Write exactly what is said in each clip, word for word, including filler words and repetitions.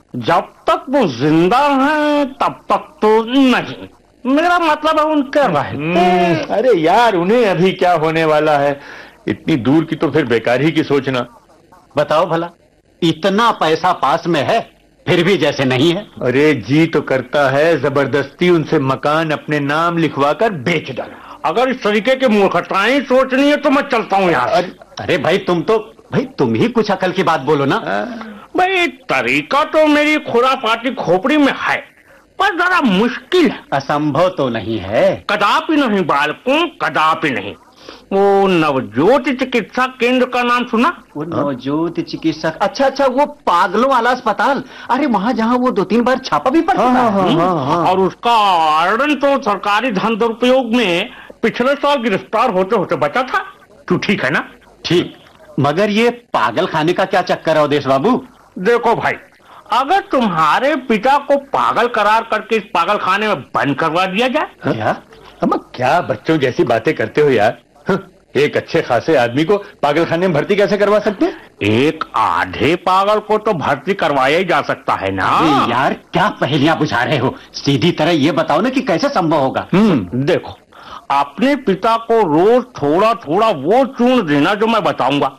जब तक वो जिंदा है तब तक तो नहीं, मेरा मतलब है उनके रहते। अरे यार, उन्हें अभी क्या होने वाला है, इतनी दूर की तो फिर बेकार ही की सोचना। बताओ भला, इतना पैसा पास में है फिर भी जैसे नहीं है। अरे जी तो करता है जबरदस्ती उनसे मकान अपने नाम लिखवा कर बेच डाला। अगर इस तरीके की मूर्खताएं सोचनी है तो मैं चलता हूँ यहाँ। अरे, अरे भाई तुम तो भाई तुम ही कुछ अकल की बात बोलो ना। भाई तरीका तो मेरी खुरापाती खोपड़ी में है, पर जरा मुश्किल है। असंभव तो नहीं है। कदापि नहीं बालकों, कदापि नहीं। वो नवज्योति चिकित्सा केंद्र का नाम सुना? वो नवज्योति चिकित्सक, अच्छा अच्छा, वो पागलों वाला अस्पताल। अरे वहाँ जहाँ वो दो तीन बार छापा भी पड़ चुका है। हाँ, हाँ, हाँ। और उसका आर्डन तो सरकारी धन दुरुपयोग में पिछले साल गिरफ्तार होते होते बचा था। तू ठीक है ना? ठीक, मगर ये पागल खाने का क्या चक्कर है अवधेश बाबू? देखो भाई, अगर तुम्हारे पिता को पागल करार करके इस पागल खाने में बंद करवा दिया जाए। क्या? अब क्या बच्चों जैसी बातें करते हो यार। एक अच्छे खासे आदमी को पागल खाने में भर्ती कैसे करवा सकते हैं? एक आधे पागल को तो भर्ती करवाया ही जा सकता है ना। यार क्या पहेलियां बुझा रहे हो, सीधी तरह ये बताओ ना कि कैसे संभव होगा। हम्म देखो, अपने पिता को रोज थोड़ा थोड़ा वो चूर्ण देना जो मैं बताऊंगा।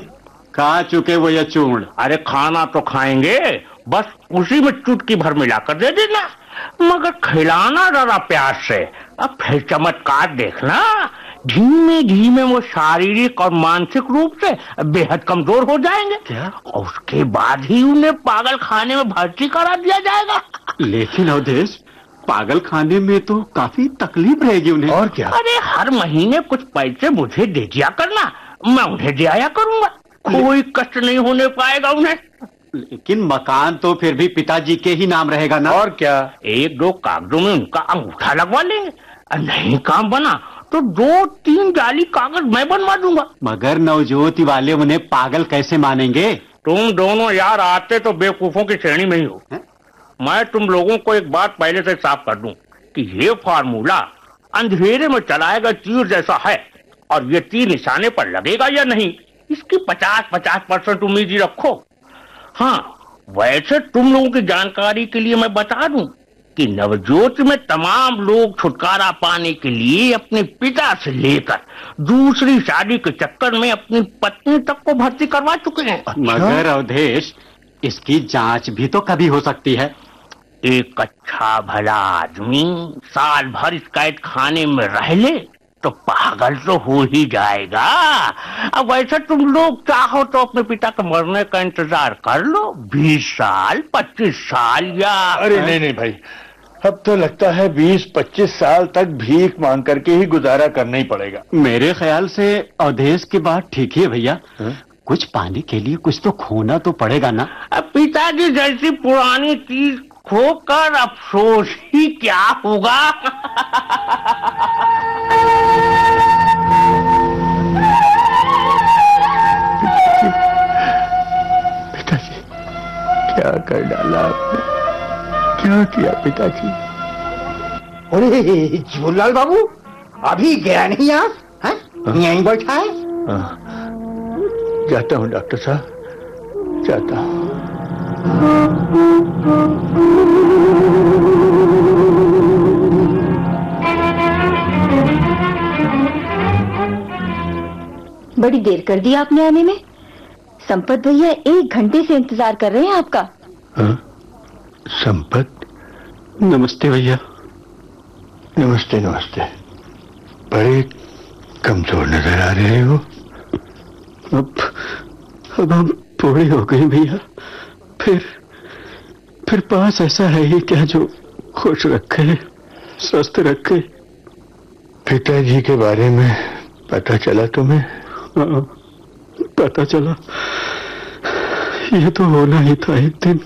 खा चुके वो ये चूर्ण? अरे खाना तो खाएंगे, बस उसी में चुटकी भर मिलाकर दे देना, मगर खिलाना जरा प्यार से। अब फिर चमत्कार देखना, धीमे धीमे वो शारीरिक और मानसिक रूप से बेहद कमजोर हो जाएंगे। क्या? और उसके बाद ही उन्हें पागल खाने में भर्ती करा दिया जाएगा। लेकिन अवधेश, पागल खाने में तो काफी तकलीफ रहेगी उन्हें। और क्या? अरे हर महीने कुछ पैसे मुझे दे दिया करना, मैं उन्हें दे आया करूंगा, कोई कष्ट नहीं होने पाएगा उन्हें। लेकिन मकान तो फिर भी पिताजी के ही नाम रहेगा ना। और क्या? एक दो कागजों में उनका अंगूठा लगवा लेंगे, नहीं काम बना तो दो तीन जाली कागज मैं बनवा दूंगा। मगर नवज्योति वाले उन्हें पागल कैसे मानेंगे? तुम दोनों यार आते तो बेवकूफों की श्रेणी में ही हो। है? मैं तुम लोगों को एक बात पहले से साफ कर दूं कि ये फार्मूला अंधेरे में चलाया गया तीर जैसा है, और ये तीर निशाने पर लगेगा या नहीं इसकी पचास पचास परसेंट उम्मीद ही रखो। हाँ, वैसे तुम लोगों की जानकारी के लिए मैं बता दूं कि नवज्योति में तमाम लोग छुटकारा पाने के लिए अपने पिता से लेकर दूसरी शादी के चक्कर में अपनी पत्नी तक को भर्ती करवा चुके हैं। मगर अवधेश, इसकी जांच भी तो कभी हो सकती है। एक अच्छा भला आदमी साल भर इस कैद खाने में रह ले तो पागल तो हो ही जाएगा। अब वैसे तुम लोग चाहो तो अपने पिता के मरने का इंतजार कर लो, बीस साल पच्चीस साल या। अरे नहीं नहीं भाई, अब तो लगता है बीस पच्चीस साल तक भीख मांग करके ही गुजारा करना ही पड़ेगा। मेरे ख्याल से अवधेश की बात ठीक ही है भैया। कुछ पाने के लिए कुछ तो खोना तो पड़ेगा ना। अब पिताजी जैसी पुरानी चीज खोकर अफसोस ही क्या होगा। पिताजी, क्या कर डाला आपने, क्या किया पिताजी? अरे जीवनलाल बाबू, अभी गया नहीं आप? यहीं बैठा है? हाँ, जाता हूँ डॉक्टर साहब, जाता हूँ। बड़ी देर कर दी आपने आने में। संपत भैया एक घंटे से इंतजार कर रहे हैं आपका। हाँ? संपत? नमस्ते भैया। नमस्ते नमस्ते। बड़े कमजोर नजर आ रहे हो। अब अब हम बूढ़े हो गए भैया, फिर फिर पास ऐसा है ही क्या जो खुश रखे, स्वस्थ रखे। पिताजी के बारे में पता चला तुम्हें? हाँ, पता चला। ये तो होना ही था एक दिन।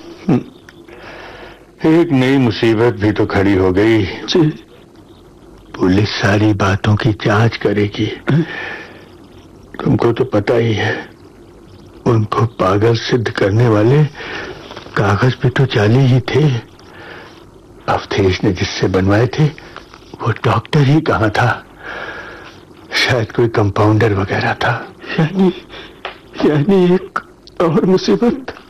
एक नई मुसीबत भी तो खड़ी हो गई। जी। पुलिस सारी बातों की जांच करेगी। तुमको तो पता ही है, उनको पागल सिद्ध करने वाले कागज पे तो जाली ही थे। अवधेश ने जिससे बनवाए थे वो डॉक्टर ही कहाँ था, शायद कोई कंपाउंडर वगैरह था। यानी यानी एक और मुसीबत।